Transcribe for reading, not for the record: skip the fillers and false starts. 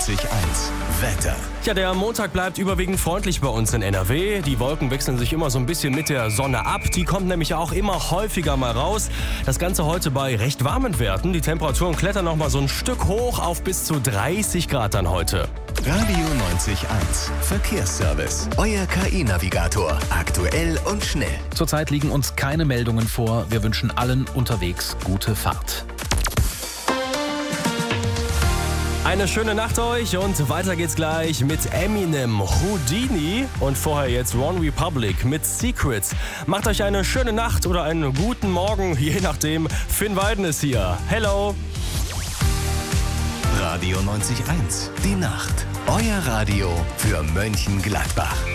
Wetter. Ja, der Montag bleibt überwiegend freundlich bei uns in NRW. Die Wolken wechseln sich immer so ein bisschen mit der Sonne ab. Die kommt nämlich auch immer häufiger mal raus. Das Ganze heute bei recht warmen Werten. Die Temperaturen klettern noch mal so ein Stück hoch auf bis zu 30 Grad dann heute. Radio 90.1 Verkehrsservice. Euer KI-Navigator. Aktuell und schnell. Zurzeit liegen uns keine Meldungen vor. Wir wünschen allen unterwegs gute Fahrt. Eine schöne Nacht euch und weiter geht's gleich mit Eminem, Houdini und vorher jetzt One Republic mit Secrets. Macht euch eine schöne Nacht oder einen guten Morgen, je nachdem. Finn Weiden ist hier. Hello! Radio 90.1, die Nacht. Euer Radio für Mönchengladbach.